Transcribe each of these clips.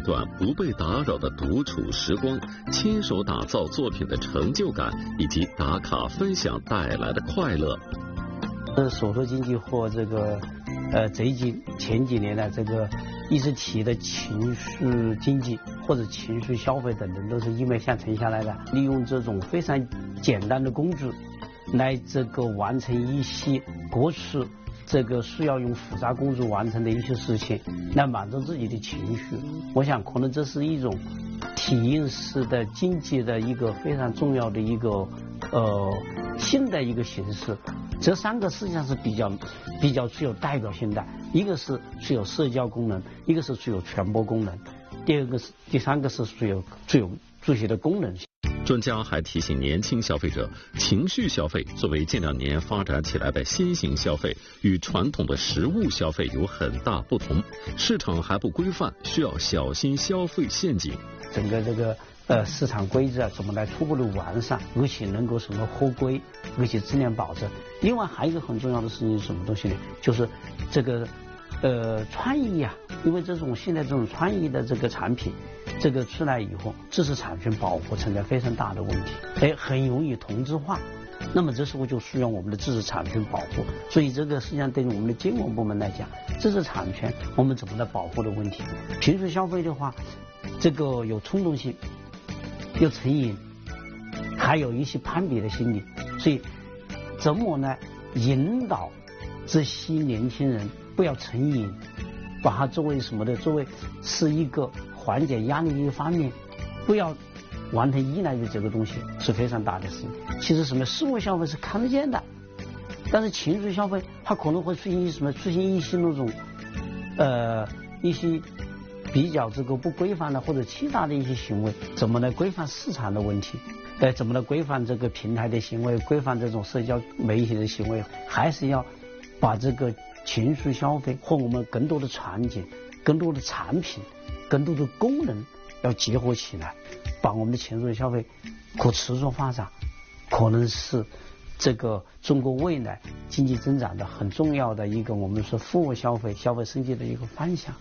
段不被打扰的独处时光，亲手打造作品的成就感，以及打卡分享带来的快乐。 手作经济或这个前几年的这个一直提的情绪经济或者情绪消费等等，都是一脉相承下来的。利用这种非常简单的工具，来这个完成一些过去这个需要用复杂工具完成的一些事情，来满足自己的情绪。我想，可能这是一种体验式的经济的一个非常重要的一个新的一个形式。这三个实际上是比较具有代表性的，一个是具有社交功能，一个是具有传播功能，第三个是具有这些的功能性。 专家还提醒年轻消费者，情绪消费作为近2年发展起来的新型消费，与传统的实物消费有很大不同，市场还不规范，需要小心消费陷阱。 整个这个市场规则怎么来初步的完善，而且能够什么合规，而且质量保证。另外还有一个很重要的事情是什么东西呢？就是这个创意啊，因为现在这种创意的这个产品，这个出来以后，知识产权保护存在非常大的问题，很容易同质化。那么这时候就需要我们的知识产权保护，所以这个实际上对于我们的监管部门来讲，知识产权我们怎么来保护的问题。情绪消费的话，这个有冲动性，有成瘾，还有一些攀比的心理，所以怎么呢引导这些年轻人不要成瘾，把它作为什么的，作为是一个缓解压力的一个方面，不要完全依赖于这个东西，是非常大的事情。其实什么事物消费是看得见的，但是情绪消费它可能会出现一些那种一些比较这个不规范的或者其他的一些行为，怎么来规范市场的问题？怎么来规范这个平台的行为，规范这种社交媒体的行为？还是要把这个情绪消费和我们更多的场景、更多的产品、更多的功能要结合起来，把我们的情绪消费可持续发展，可能是这个中国未来经济增长的很重要的一个我们说服务消费、消费升级的一个方向。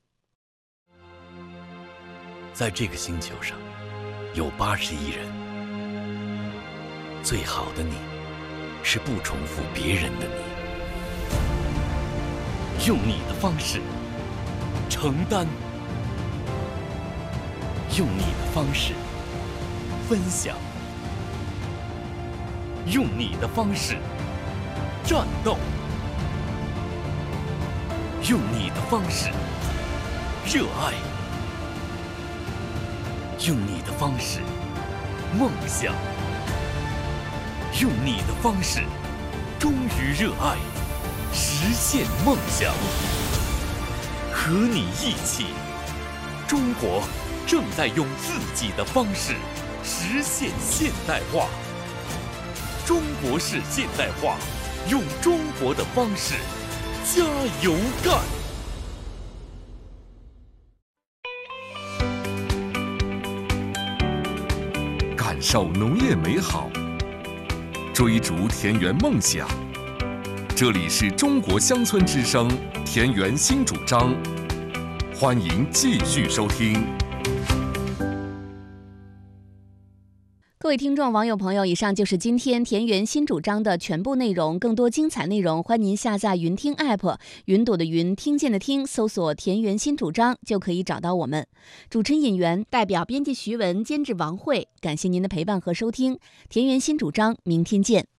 在这个星球上有80亿人，最好的你是不重复别人的你，用你的方式承担，用你的方式分享，用你的方式战斗，用你的方式热爱，用你的方式梦想，用你的方式忠于热爱，实现梦想。和你一起，中国正在用自己的方式实现现代化。中国式现代化，用中国的方式加油干。感受农业美好，追逐田园梦想。这里是中国乡村之声田园新主张，欢迎继续收听。 各位听众、网友朋友，以上就是今天田园新主张的全部内容。更多精彩内容，欢迎您下载云听 app， 云朵的云，听见的听，搜索田园新主张就可以找到我们。主持人尹元，代表编辑徐文，监制王慧，感谢您的陪伴和收听。田园新主张，明天见。